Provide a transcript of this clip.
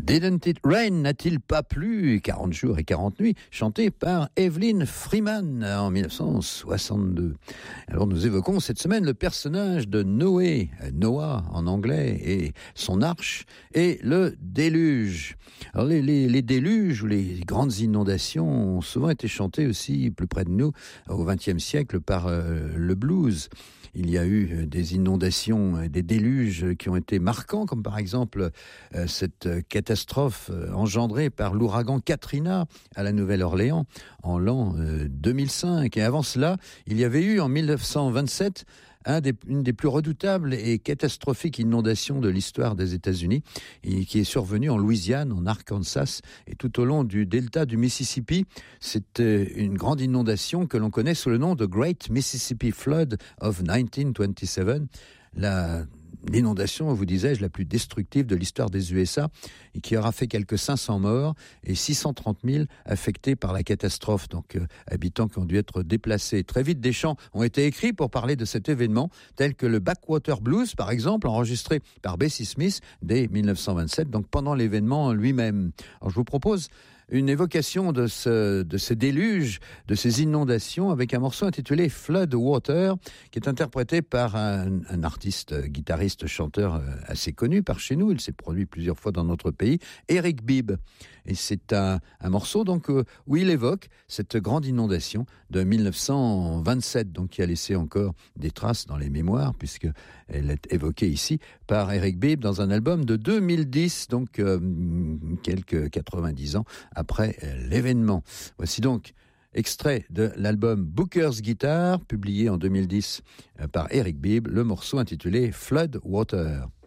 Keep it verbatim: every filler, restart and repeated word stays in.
Didn't It Rain n'a-t-il pas plu quarante jours et quarante nuits, chanté par Evelyn Freeman en dix-neuf cent soixante-deux. Alors nous évoquons cette semaine le personnage de Noé, Noah en anglais, et son arche, et le déluge. Alors les, les, les déluges ou les grandes inondations ont souvent été chantées aussi plus près de nous au vingtième siècle par euh, le blues. Il y a eu des inondations, des déluges qui ont été marquants, comme par exemple euh, cette catastrophe engendrée par l'ouragan Katrina à la Nouvelle-Orléans en l'an euh, deux mille cinq. Et avant cela, il y avait eu en dix-neuf cent vingt-sept un des, une des plus redoutables et catastrophiques inondations de l'histoire des États-Unis, et qui est survenue en Louisiane, en Arkansas et tout au long du delta du Mississippi. C'est une grande inondation que l'on connaît sous le nom de Great Mississippi Flood of dix-neuf cent vingt-sept. La L'inondation, vous disais-je, la plus destructive de l'histoire des U S A et qui aura fait quelques cinq cents morts et six cent trente mille affectés par la catastrophe, donc euh, habitants qui ont dû être déplacés. Très vite, des chants ont été écrits pour parler de cet événement, tels que le Backwater Blues, par exemple, enregistré par Bessie Smith dès dix-neuf cent vingt-sept, donc pendant l'événement lui-même. Alors je vous propose une évocation de ce, de ces déluges, de ces inondations, avec un morceau intitulé Flood Water, qui est interprété par un, un artiste, guitariste, chanteur assez connu par chez nous. Il s'est produit plusieurs fois dans notre pays, Eric Bibb. Et c'est un, un morceau donc où il évoque cette grande inondation de dix-neuf cent vingt-sept, donc qui a laissé encore des traces dans les mémoires, puisque elle est évoquée ici par Eric Bibb dans un album de deux mille dix, donc euh, quelques quatre-vingt-dix ans après l'événement. Voici donc extrait de l'album Booker's Guitar, publié en deux mille dix par Eric Bibb, le morceau intitulé Flood Water.